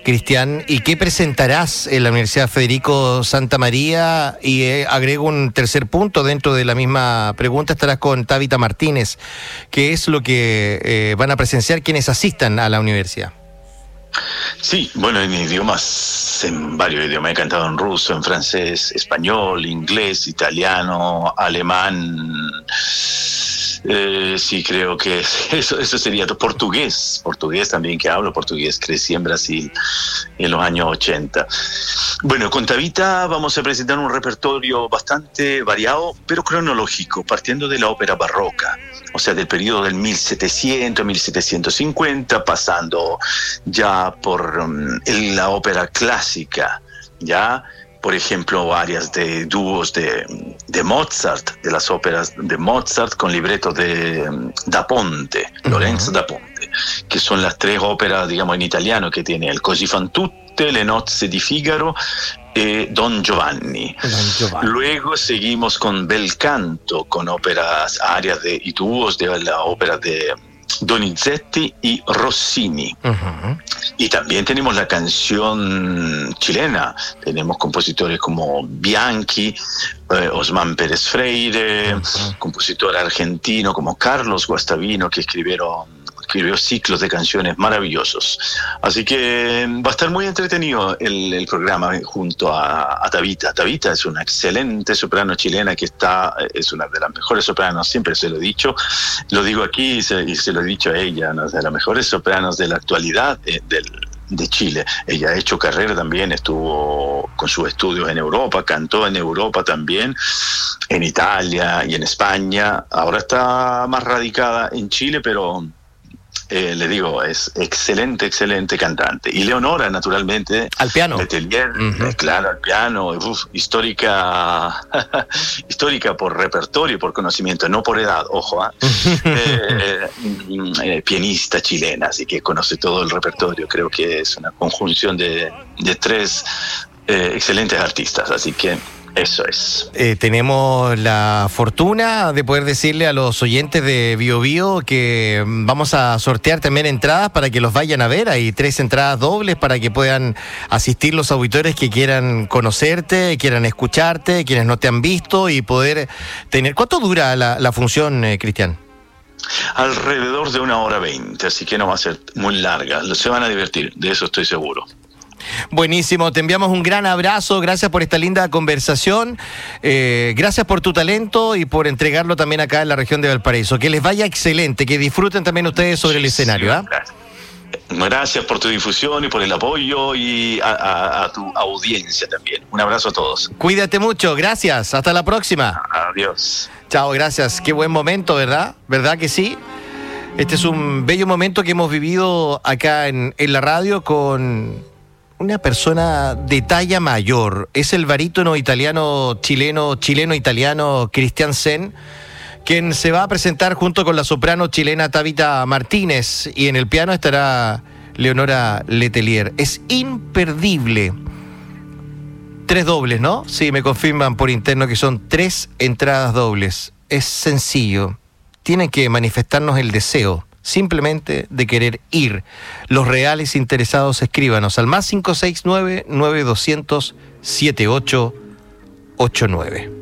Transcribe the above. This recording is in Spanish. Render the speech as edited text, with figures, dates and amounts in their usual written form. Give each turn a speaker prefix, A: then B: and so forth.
A: Cristian, ¿y qué presentarás en la Universidad Federico Santa María? Y agrego un tercer punto dentro de la misma pregunta, estarás con Tabitha Martínez. ¿Qué es lo que van a presenciar quienes asistan a la universidad?
B: Sí, bueno, en varios idiomas. He cantado en ruso, en francés, español, inglés, italiano, alemán. Sí, creo que eso sería portugués también, que hablo portugués, crecí en Brasil en los años 80. Bueno, con Tabitha vamos a presentar un repertorio bastante variado, pero cronológico, partiendo de la ópera barroca, o sea, del periodo del 1700, 1750, pasando ya por la ópera clásica, ya. Por ejemplo, áreas de dúos de Mozart, de las óperas de Mozart con libretos de Da Ponte, Lorenzo Da Ponte, que son las tres óperas, digamos, en italiano que tiene el Così fan tutte, Le nozze di Figaro y Don Giovanni. Luego seguimos con Bel Canto, con óperas, áreas y dúos de la ópera de Donizetti y Rossini. Y también tenemos la canción chilena, tenemos compositores como Bianchi, Osman Pérez Freire, compositor argentino como Carlos Guastavino, que escribió ciclos de canciones maravillosos. Así que va a estar muy entretenido el programa junto a Tabitha. Tabitha es una excelente soprano chilena que es una de las mejores sopranos, siempre se lo he dicho, lo digo aquí y se lo he dicho a ella, una de las mejores sopranos de la actualidad de Chile. Ella ha hecho carrera también, estuvo con sus estudios en Europa, cantó en Europa también, en Italia y en España. Ahora está más radicada en Chile, pero le digo, es excelente cantante. Y Leonora, naturalmente,
A: al piano.
B: Letelier, claro, al piano, histórica por repertorio y por conocimiento, no por edad, ojo, pianista chilena, así que conoce todo el repertorio. Creo que es una conjunción de tres excelentes artistas, así que eso es.
A: Tenemos la fortuna de poder decirle a los oyentes de Bio Bio que vamos a sortear también entradas para que los vayan a ver. Hay 3 entradas dobles para que puedan asistir los auditores que quieran conocerte, quieran escucharte, quienes no te han visto y poder tener... ¿Cuánto dura la función, Cristian?
B: Alrededor de 1:20, así que no va a ser muy larga. Se van a divertir, de eso estoy seguro.
A: Buenísimo, te enviamos un gran abrazo, gracias por esta linda conversación, gracias por tu talento y por entregarlo también acá en la región de Valparaíso. Que les vaya excelente, que disfruten también ustedes sobre el escenario.
B: Gracias por tu difusión y por el apoyo y a tu audiencia también. Un abrazo a todos.
A: Cuídate mucho, gracias, hasta la próxima.
B: Adiós.
A: Chao, gracias, qué buen momento, ¿verdad? ¿Verdad que sí? Este es un bello momento que hemos vivido acá en la radio con... una persona de talla mayor. Es el barítono chileno-italiano Cristian Sen, quien se va a presentar junto con la soprano chilena Tabitha Martínez, y en el piano estará Leonora Letelier. Es imperdible. 3 dobles, ¿no? Sí, me confirman por interno que son 3 entradas dobles. Es sencillo. Tienen que manifestarnos el deseo simplemente de querer ir. Los reales interesados, escríbanos al +569-9200-7889.